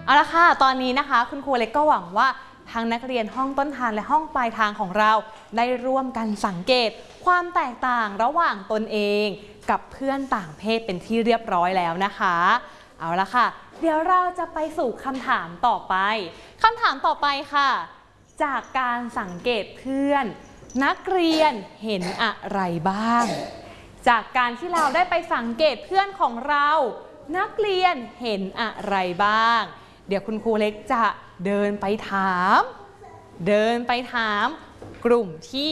เอาละค่ะตอนนี้นะคะคุณครูเล็กก็หวังว่าทั้งนักเรียนห้องต้นทางและห้องปลายทางของเราได้ร่วมกันสังเกตความแตกต่างระหว่างตนเองกับเพื่อนต่างเพศเป็นที่เรียบร้อยแล้วนะคะเอาละค่ะเดี๋ยวเราจะไปสู่คำถามต่อไปคำถามต่อไปค่ะจากการสังเกตเพื่อนนักเรียนเห็นอะไรบ้างจากการที่เราได้ไปสังเกตเพื่อนของเรานักเรียนเห็นอะไรบ้างเดี๋ยวคุณครูเล็กจะเดินไปถามกลุ่มที่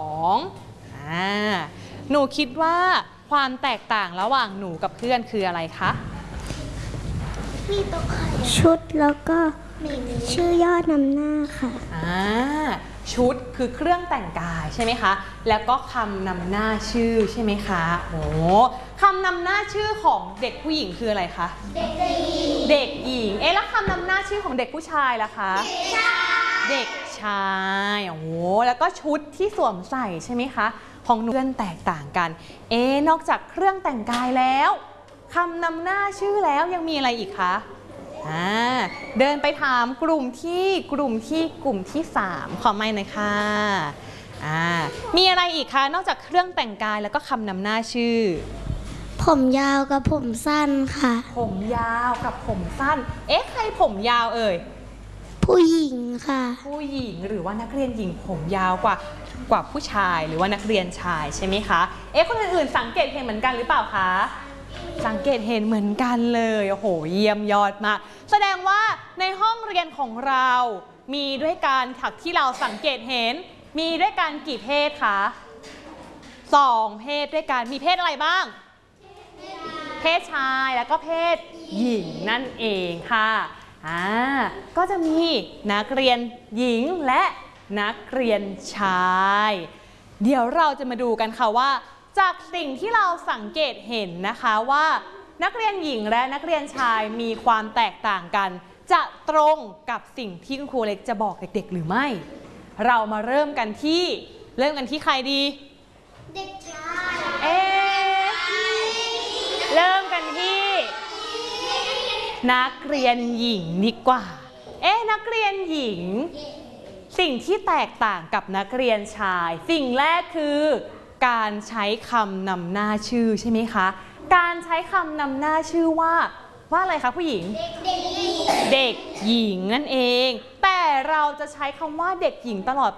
2หนูคิดว่าความแตกต่างระหว่างหนูกับเพื่อนคืออะไรคะมีโต๊ะชุดแล้วก็ชื่อยอดนำหน้าค่ะชุดคือเครื่องแต่งกายใช่ไหมคะแล้วก็คำนำหน้าชื่อใช่ไหมคะโอ้คำนำหน้าชื่อของเด็กผู้หญิงคืออะไรคะเด็กหญิงแล้วคำนำหน้าชื่อของเด็กผู้ชายล่ะคะเด็กชายโอ้แล้วก็ชุดที่สวมใส่ใช่ไหมคะของหนูเพื่อนแตกต่างกันนอกจากเครื่องแต่งกายแล้วคำนำหน้าชื่อแล้วยังมีอะไรอีกคะเดินไปถามกลุ่มที่3ขอไมค์หน่อยค่ะมีอะไรอีกคะนอกจากเครื่องแต่งกายแล้วก็คำนำหน้าชื่อผมยาวกับผมสั้นค่ะผมยาวกับผมสั้นใครผมยาวเอ่ยผู้หญิงค่ะผู้หญิงหรือว่านักเรียนหญิงผมยาวกว่าผู้ชายหรือว่านักเรียนชายใช่ไหมคะคนอื่นๆสังเกตเห็นเหมือนกันหรือเปล่าคะสังเกตเห็นเหมือนกันเลยโอ้โหเยี่ยมยอดมากแสดงว่าในห้องเรียนของเรามีด้วยกันที่เราสังเกตเห็นมีด้วยกันกี่เพศคะ2เพศด้วยกันมีเพศอะไรบ้างเพศชายแล้วก็เพศหญิงนั่นเองค่ะก็จะมีนักเรียนหญิงและนักเรียนชายเดี๋ยวเราจะมาดูกันค่ะว่าจากสิ่งที่เราสังเกตเห็นนะคะว่านักเรียนหญิงและนักเรียนชายมีความแตกต่างกันจะตรงกับสิ่งที่คุณครูเล็กจะบอกเด็กๆหรือไม่เรามาเริ่มกันที่ใครดีเด็กชายเริ่มกันที่นักเรียนหญิงดีกว่านักเรียนหญิงสิ่งที่แตกต่างกับนักเรียนชายสิ่งแรกคือการใช้คำนำหน้าชื่อใช่ไหมคะการใช้คำนำหน้าชื่อว่าอะไรคะผู้หญิงเด็กหญิงนั่นเองแต่เราจะใช้คำว่าเด็กหญิงตลอด